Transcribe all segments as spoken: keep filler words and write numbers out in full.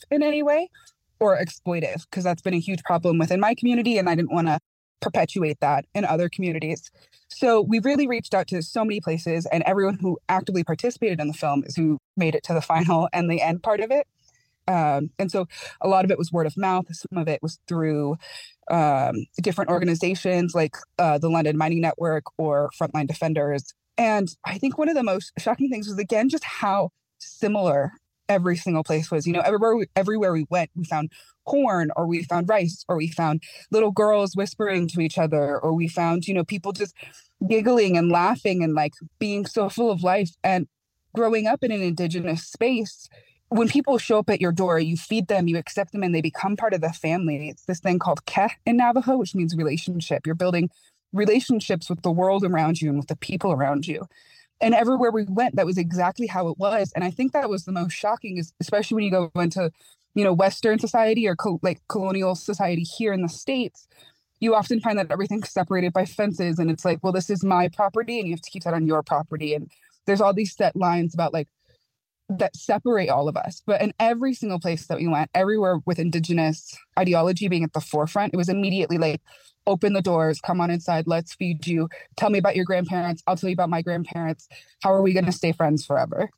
in any way or exploitive, because that's been a huge problem within my community, and I didn't want to perpetuate that in other communities. So we really reached out to so many places, and everyone who actively participated in the film is who made it to the final and the end part of it. Um, and so a lot of it was word of mouth. Some of it was through um, different organizations like uh, the London Mining Network or Frontline Defenders. And I think one of the most shocking things was, again, just how similar every single place was. You know, everywhere we, everywhere we went, we found corn, or we found rice, or we found little girls whispering to each other, or we found, you know, people just giggling and laughing and like being so full of life. And growing up in an Indigenous space, when people show up at your door, you feed them, you accept them, and they become part of the family. It's this thing called Keh in Navajo, which means relationship. You're building relationships with the world around you and with the people around you. And everywhere we went, that was exactly how it was. And I think that was the most shocking, is especially when you go into, you know, Western society or co- like colonial society here in the States, you often find that everything's separated by fences. And it's like, well, this is my property and you have to keep that on your property. And there's all these set lines about like that separate all of us. But in every single place that we went, everywhere with Indigenous ideology being at the forefront, it was immediately like, open the doors, come on inside, let's feed you, tell me about your grandparents, I'll tell you about my grandparents. How are we going to stay friends forever?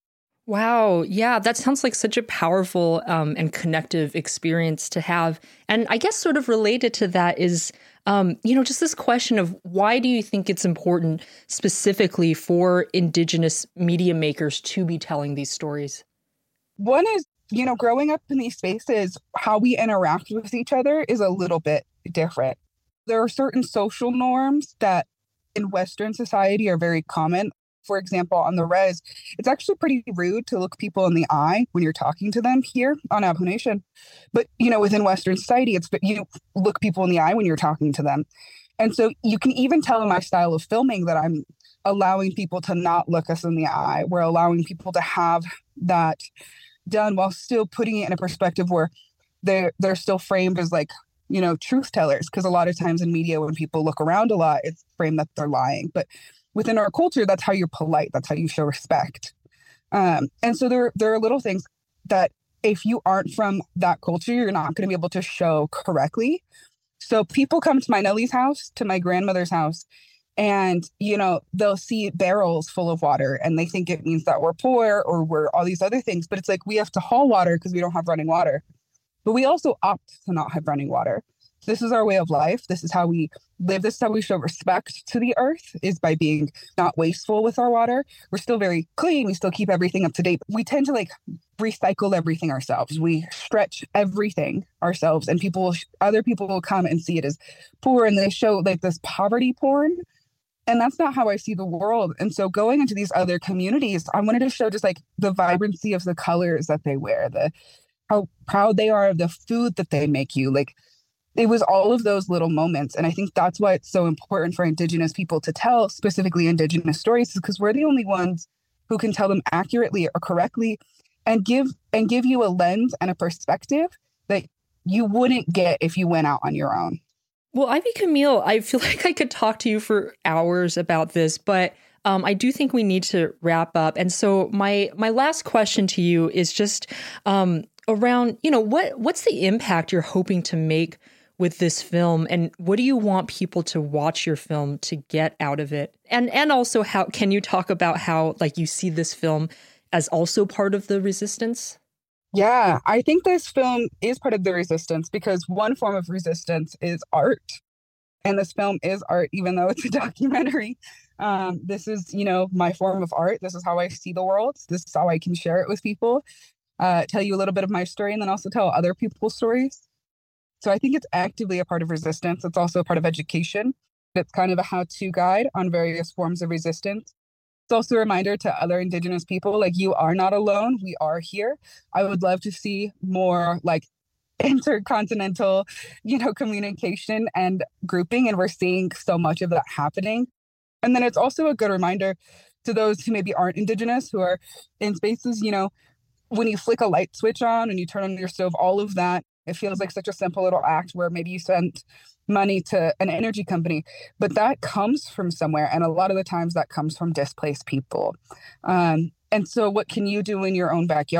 Wow. Yeah, that sounds like such a powerful um, and connective experience to have. And I guess sort of related to that is, um, you know, just this question of why do you think it's important specifically for Indigenous media makers to be telling these stories? One is, you know, growing up in these spaces, how we interact with each other is a little bit different. There are certain social norms that in Western society are very common. For example, on the res, it's actually pretty rude to look people in the eye when you're talking to them here on Navajo Nation. But, you know, within Western society, it's you look people in the eye when you're talking to them. And so you can even tell in my style of filming that I'm allowing people to not look us in the eye. We're allowing people to have that done while still putting it in a perspective where they're, they're still framed as like, you know, truth tellers, because a lot of times in media, when people look around a lot, it's framed that they're lying. But within our culture, that's how you're polite. That's how you show respect. Um, and so there, there are little things that if you aren't from that culture, you're not going to be able to show correctly. So people come to my Nellie's house, to my grandmother's house, and, you know, they'll see barrels full of water and they think it means that we're poor or we're all these other things. But it's like, we have to haul water because we don't have running water. But we also opt to not have running water. This is our way of life. This is how we live. This is how we show respect to the earth, is by being not wasteful with our water. We're still very clean. We still keep everything up to date. We tend to like recycle everything ourselves. We stretch everything ourselves, and people, other people will come and see it as poor, and they show like this poverty porn. And that's not how I see the world. And so going into these other communities, I wanted to show just like the vibrancy of the colors that they wear, the how proud they are of the food that they make you. Like, it was all of those little moments. And I think that's why it's so important for Indigenous people to tell specifically Indigenous stories, is because we're the only ones who can tell them accurately or correctly and give and give you a lens and a perspective that you wouldn't get if you went out on your own. Well, Ivy Camille, I feel like I could talk to you for hours about this, but Um, I do think we need to wrap up. And so my my last question to you is just um, around, you know, what what's the impact you're hoping to make with this film, and what do you want people to watch your film to get out of it? And and also, how can you talk about how like you see this film as also part of the resistance? Yeah, I think this film is part of the resistance, because one form of resistance is art. And this film is art, even though it's a documentary. Um, this is, you know, my form of art. This is how I see the world. This is how I can share it with people, uh, tell you a little bit of my story, and then also tell other people's stories. So I think it's actively a part of resistance. It's also a part of education. It's kind of a how-to guide on various forms of resistance. It's also a reminder to other Indigenous people, like, you are not alone. We are here. I would love to see more like intercontinental, you know, communication and grouping, and we're seeing so much of that happening. And then it's also a good reminder to those who maybe aren't Indigenous, who are in spaces, you know, when you flick a light switch on and you turn on your stove, all of that, it feels like such a simple little act where maybe you sent money to an energy company, but that comes from somewhere. And a lot of the times that comes from displaced people. Um, and so what can you do in your own backyard?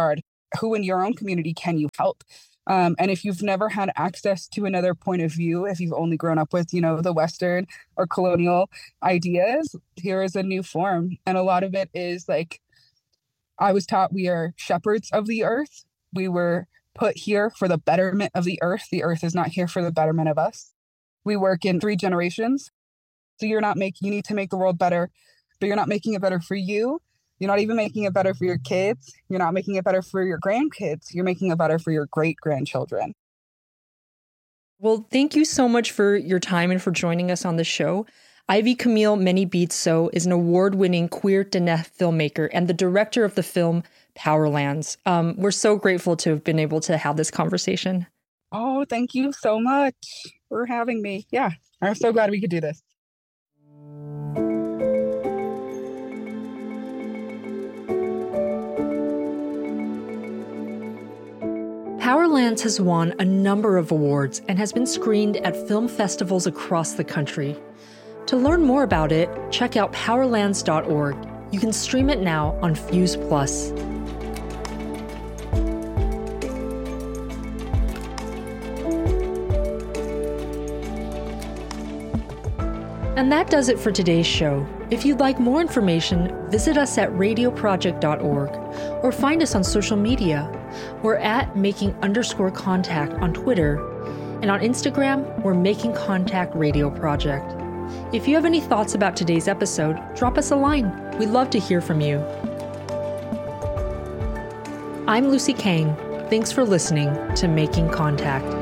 who in your own community can you help? Um, and if you've never had access to another point of view, if you've only grown up with, you know, the Western or colonial ideas, here is a new form. And a lot of it is like, I was taught we are shepherds of the earth. We were put here for the betterment of the earth. The earth is not here for the betterment of us. We work in three generations. So you're not making, you need to make the world better, but you're not making it better for you. You're not even making it better for your kids. You're not making it better for your grandkids. You're making it better for your great-grandchildren. Well, thank you so much for your time and for joining us on the show. Ivy Camille Many Beats So is an award-winning queer Diné filmmaker and the director of the film Powerlands. Um, we're so grateful to have been able to have this conversation. Oh, thank you so much for having me. Yeah, I'm so glad we could do this. Powerlands has won a number of awards and has been screened at film festivals across the country. To learn more about it, check out powerlands dot org. You can stream it now on Fuse Plus. And that does it for today's show. If you'd like more information, visit us at radio project dot org or find us on social media. We're at making underscore contact on Twitter, and on Instagram, we're Making Contact Radio Project. If you have any thoughts about today's episode, drop us a line. We'd love to hear from you. I'm Lucy Kang. Thanks for listening to Making Contact.